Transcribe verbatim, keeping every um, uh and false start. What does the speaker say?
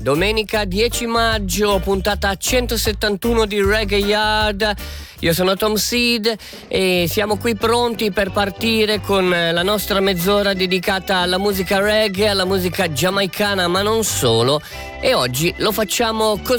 Domenica dieci maggio, puntata centosettantuno di Reggae Yard. Io sono Tom Seed e siamo qui pronti per partire con la nostra mezz'ora dedicata alla musica reggae, alla musica giamaicana, ma non solo. E oggi lo facciamo così.